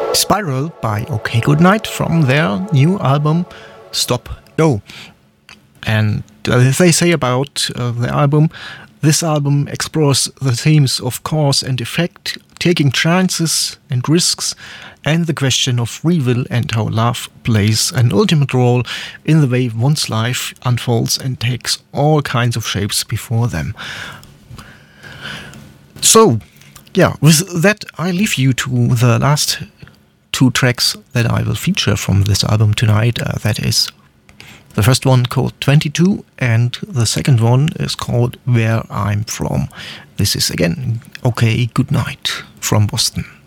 Spiral by OK Goodnight from their new album Stop Go. And as they say about the album, this album explores the themes of cause and effect, taking chances and risks, and the question of free will and how love plays an ultimate role in the way one's life unfolds and takes all kinds of shapes before them. So, yeah, with that I leave you to the last two tracks that I will feature from this album tonight. That is the first one called 22 and the second one is called Where I'm From. This is again OK Goodnight from Boston.